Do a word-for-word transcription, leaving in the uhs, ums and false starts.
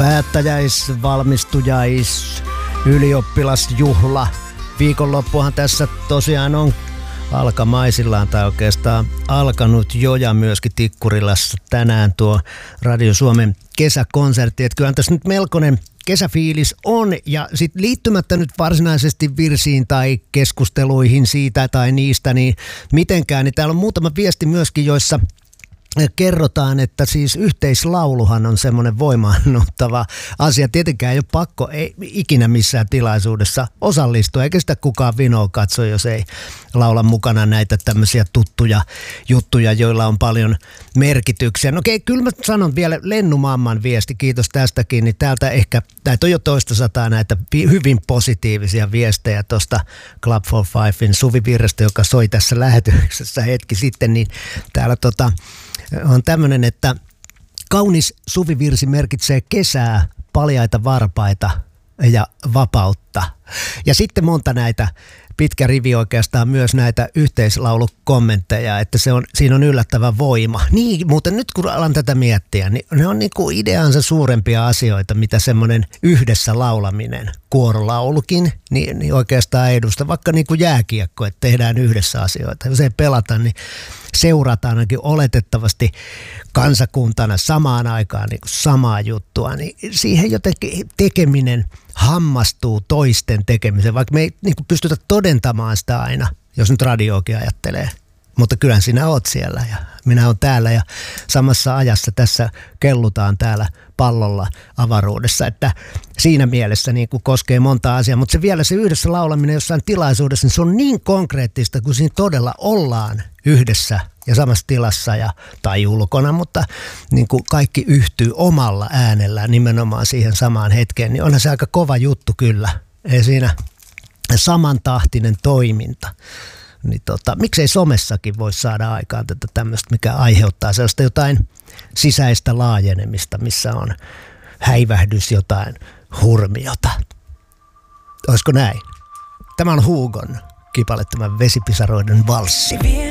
päättäjäis, valmistujais, ylioppilasjuhla. Viikonloppuhan tässä tosiaan on alkamaisillaan tai oikeastaan alkanut jo ja myöskin Tikkurilassa tänään tuo Radio Suomen kesäkonsertti. Että kyllähän tässä nyt melkoinen kesäfiilis on ja sitten liittymättä nyt varsinaisesti virsiin tai keskusteluihin siitä tai niistä niin mitenkään, niin täällä on muutama viesti myöskin, joissa kerrotaan, että siis yhteislauluhan on semmoinen voimaannuttava asia. Tietenkään ei ole pakko ei ikinä missään tilaisuudessa osallistua, eikä sitä kukaan vinoa katso, jos ei laula mukana näitä tämmöisiä tuttuja juttuja, joilla on paljon merkityksiä. No okei, kyllä mä sanon vielä Lennu Mamman viesti, kiitos tästäkin, niin täältä ehkä, näitä on jo toista sataa näitä hyvin positiivisia viestejä tuosta Club for Fivein Suvi Virrestä, joka soi tässä lähetyksessä hetki sitten, niin täällä tota on tämmöinen, että kaunis suvivirsi merkitsee kesää, paljaita varpaita ja vapautta. Ja sitten monta näitä, pitkä rivi oikeastaan myös näitä yhteislaulukommentteja, että se on, siinä on yllättävä voima. Niin, muuten nyt kun alan tätä miettiä, niin ne on niin kuin ideansa suurempia asioita, mitä semmoinen yhdessä laulaminen, kuorolaulukin, niin, niin oikeastaan edusta. Vaikka niin kuin jääkiekko, että tehdään yhdessä asioita. Jos ei pelata, niin seurataan ainakin oletettavasti kansakuntana samaan aikaan niin kuin samaa juttua, niin siihen jotenkin tekeminen hammastuu toisten tekemiseen, vaikka me ei niin kuin pystytä todentamaan sitä aina, jos nyt radioakin ajattelee. Mutta kyllähän sinä oot siellä ja minä oon täällä ja samassa ajassa tässä kellutaan täällä pallolla avaruudessa, että siinä mielessä niin kuin koskee monta asiaa, mutta se vielä se yhdessä laulaminen jossain tilaisuudessa, niin se on niin konkreettista, kun siinä todella ollaan yhdessä ja samassa tilassa ja, tai ulkona, mutta niin kuin kaikki yhtyy omalla äänellä nimenomaan siihen samaan hetkeen, niin onhan se aika kova juttu kyllä. Ei siinä samantahtinen toiminta. Niin tota, miksei somessakin voi saada aikaan tätä tämmöistä, mikä aiheuttaa sellaista jotain sisäistä laajenemista, missä on häivähdys jotain hurmiota. Olisiko näin? Tämä on Hugon kipalettaman Vesipisaroiden valssi.